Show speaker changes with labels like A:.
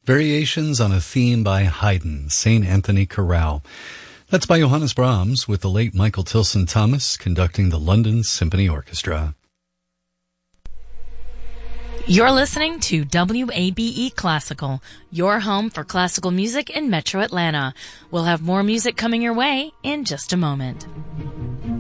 A: Variations on a Theme by Haydn, St. Anthony Chorale. That's by Johannes Brahms with the late Michael Tilson Thomas conducting the London Symphony Orchestra.
B: You're listening to WABE Classical, your home for classical music in Metro Atlanta. We'll have more music coming your way in just a moment.